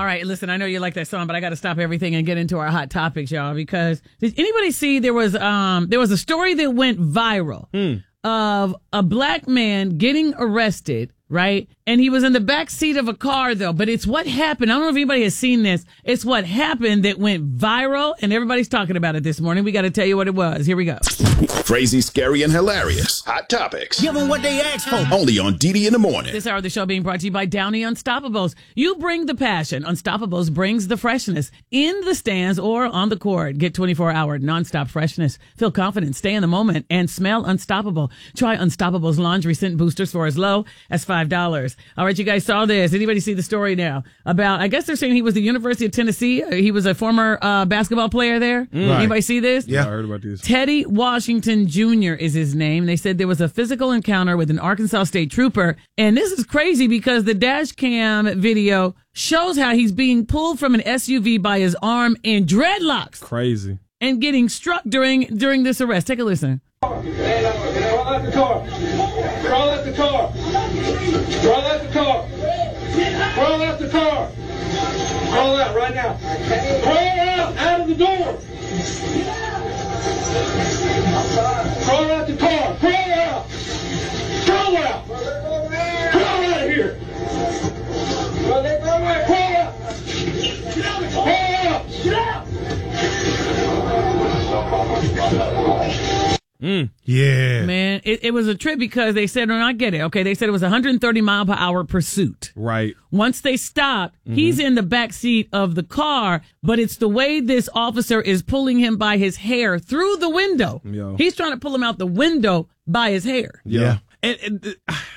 right, listen, I know you like that song, but I got to stop everything and get into our hot topics, y'all, because did anybody see there was a story that went viral of a black man getting arrested, right? And he was in the back seat of a car, though. But it's what happened. I don't know if anybody has seen this. It's what happened that went viral, and everybody's talking about it this morning. We got to tell you what it was. Here we go. Crazy, scary, and hilarious. Hot topics. Give them what they asked for. Only on DD in the Morning. This hour of the show being brought to you by Downey Unstoppables. You bring the passion. Unstoppables brings the freshness in the stands or on the court. Get 24-hour nonstop freshness. Feel confident, stay in the moment, and smell unstoppable. Try Unstoppables laundry scent boosters for as low as $5. All right, you guys saw this. Anybody see the story now about, I guess they're saying he was the University of Tennessee. He was a former basketball player there. Right. Anybody see this? Yeah, I heard about this. Teddy Washington Jr. is his name. They said there was a physical encounter with an Arkansas State trooper. And this is crazy because the dash cam video shows how he's being pulled from an SUV by his arm in dreadlocks. Crazy. And getting struck during this arrest. Take a listen. Crawl out the car. Crawl out the car. Crawl out the car. Crawl out the car. Crawl out right now. Crawl out of the door. Crawl out the car. Crawl out. Crawl out. Crawl out of here. Crawl out. Crawl out. Get out. Yeah. Man, it was a trip because they said, and I get it, okay, they said it was 130 mile per hour pursuit. Right. Once they stopped, he's in the back seat of the car, but it's the way this officer is pulling him by his hair through the window. Yo. He's trying to pull him out the window by his hair. Yeah. And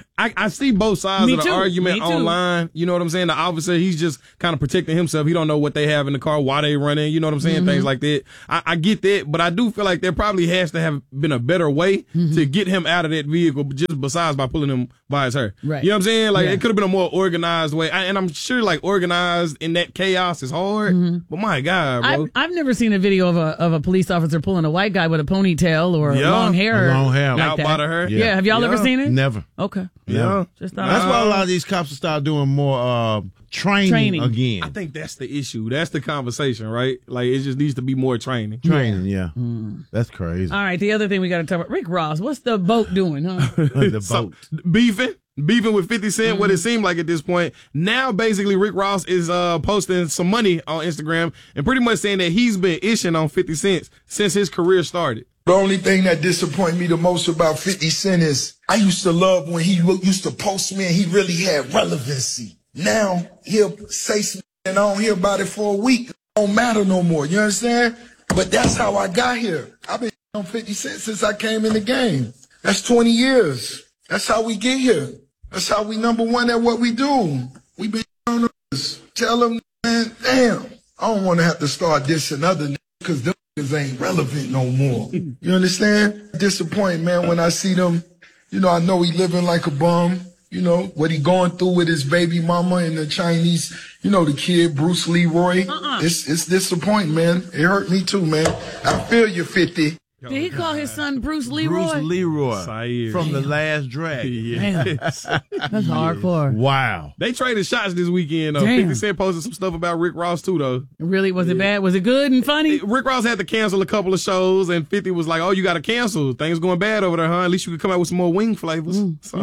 I see both sides of the argument online. You know what I'm saying? The officer, he's just kind of protecting himself. He don't know what they have in the car, why they running. You know what I'm saying? Things like that. I get that, but I do feel like there probably has to have been a better way to get him out of that vehicle, just besides by pulling him by his hair. Right. You know what I'm saying? Like, it could have been a more organized way. And I'm sure, like, organized in that chaos is hard. But my God, bro. I've never seen a video of a police officer pulling a white guy with a ponytail or long hair. Long hair. Like out that. by the hair. Yeah. Have y'all ever seen it? Never. Okay. Yeah. Just thought That's why a lot of these cops will start doing more training again. I think that's the issue. That's the conversation, right? Like, it just needs to be more training. Training, yeah. That's crazy. All right, the other thing we got to talk about, Rick Ross, what's the boat doing, huh? The So, boat. beefing with 50 Cent, what it seemed like at this point. Now, basically, Rick Ross is posting some money on Instagram and pretty much saying that he's been ishing on 50 Cent since his career started. The only thing that disappointed me the most about 50 Cent is I used to love when he used to post me and he really had relevancy. Now he'll say something and I don't hear about it for a week. It don't matter no more. You understand? But that's how I got here. I've been on 50 Cent since I came in the game. That's 20 years. That's how we get here. That's how we number one at what we do. We been on this. Tell them, man, damn, I don't want to have to start dissing other niggas because them niggas ain't relevant no more. You understand? Disappointed, man, when I see them. You know, I know he living like a bum. You know, what he going through with his baby mama and the Chinese, you know, the kid, Bruce Leroy. It's disappointing, man. It hurt me too, man. I feel you, 50. Did he call his son Bruce Leroy? Bruce Leroy Saeed. from The Last Dragon. Yes. That's hardcore. Wow. They traded shots this weekend, though. Damn. 50 Cent posted some stuff about Rick Ross, too, though. Really, was it bad? Was it good and funny? Rick Ross had to cancel a couple of shows, and 50 was like, oh, you got to cancel. Things going bad over there, huh? At least you could come out with some more wing flavors.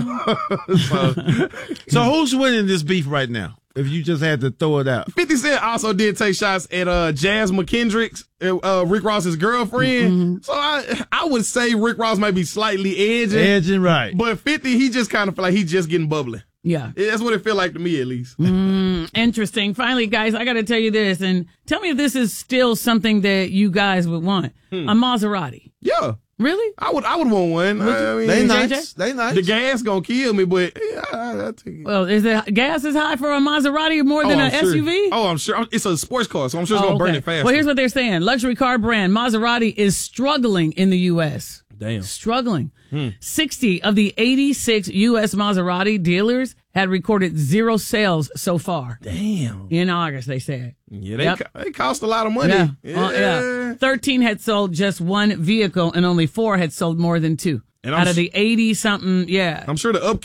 So who's winning this beef right now? If you just had to throw it out. 50 Cent also did take shots at Jazz McKendrick's, Rick Ross's girlfriend. So I would say Rick Ross might be slightly edging. Right. But 50, he just kind of feel like he's just getting bubbly. Yeah. That's what it feel like to me, at least. Interesting. Finally, guys, I got to tell you this, and tell me if this is still something that you guys would want. A Maserati. Yeah. Really? I would want one. I mean, They JJ? nice. They nice. the gas gonna kill me, but yeah, I'll take it. Well, is the gas is high for a Maserati more than an I'm sure. SUV? Oh, I'm sure. It's a sports car, so I'm sure it's gonna burn it fast. Well, here's what they're saying. Luxury car brand Maserati is struggling in the U.S. Damn. Struggling. 60 of the 86 U.S. Maserati dealers had recorded 0 sales so far. Damn. In August, they said. Yeah, they cost a lot of money. Yeah. 13 had sold just 1 vehicle and only 4 had sold more than 2. And out of the 80-something, yeah. I'm sure the upkeep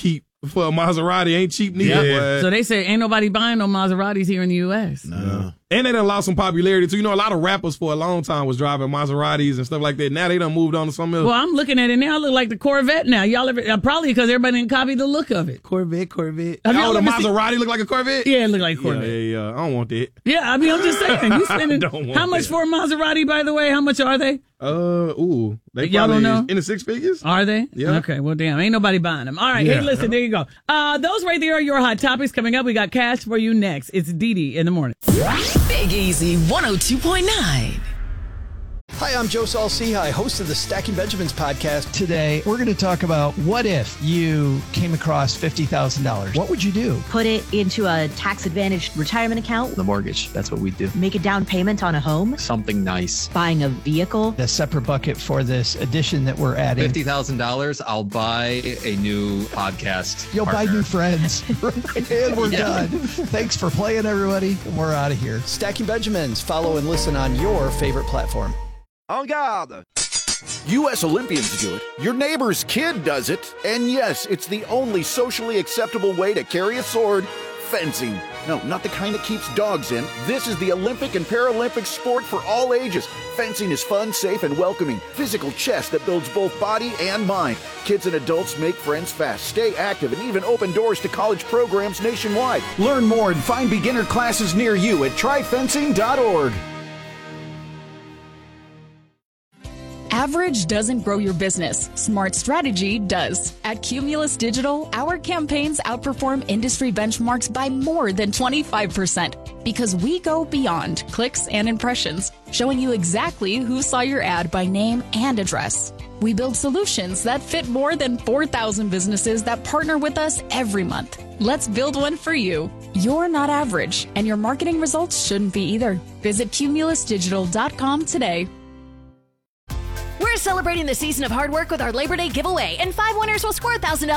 for a Maserati ain't cheap neither. Yeah. So they say ain't nobody buying no Maseratis here in the U.S. No. And they done lost some popularity too. You know, a lot of rappers for a long time was driving Maseratis and stuff like that. Now they done moved on to something else. Well, I'm looking at it now. I look like the Corvette now. Y'all ever, probably because everybody didn't copy the look of it. Corvette. Have Oh, y'all the ever Maserati look like a Corvette? Yeah, it look like a Corvette. Yeah. I don't want that. Yeah, I mean, I'm just saying. You spending Don't want how much that. for a Maserati, by the way? How much are they? They Y'all don't know? in the six figures? Are they? Yeah. Okay, well, damn. Ain't nobody buying them. All right, Yeah. hey, listen, there you go. Those right there are your hot topics coming up. We got cash for you next. It's Dee Dee in the morning. Big Easy 102.9. Hi, I'm Joe Saul-Sehy, host of the Stacking Benjamins podcast. Today, we're going to talk about what if you came across $50,000? What would you do? Put it into a tax-advantaged retirement account. The mortgage, that's what we do. Make a down payment on a home. Something nice. Buying a vehicle. A separate bucket for this addition that we're adding. $50,000, I'll buy a new podcast. You'll partner. buy new friends. And we're done. Thanks for playing, everybody. And we're out of here. Stacking Benjamins. Follow and listen on your favorite platform. En garde! U.S. Olympians do it. Your neighbor's kid does it. And yes, it's the only socially acceptable way to carry a sword. Fencing. No, not the kind that keeps dogs in. This is the Olympic and Paralympic sport for all ages. Fencing is fun, safe, and welcoming. Physical chess that builds both body and mind. Kids and adults make friends fast, stay active, and even open doors to college programs nationwide. Learn more and find beginner classes near you at tryfencing.org. Average doesn't grow your business. Smart strategy does. At Cumulus Digital, our campaigns outperform industry benchmarks by more than 25% because we go beyond clicks and impressions, showing you exactly who saw your ad by name and address. We build solutions that fit more than 4,000 businesses that partner with us every month. Let's build one for you. You're not average, and your marketing results shouldn't be either. Visit cumulusdigital.com today. We're celebrating the season of hard work with our Labor Day giveaway, and 5 winners will score $1,000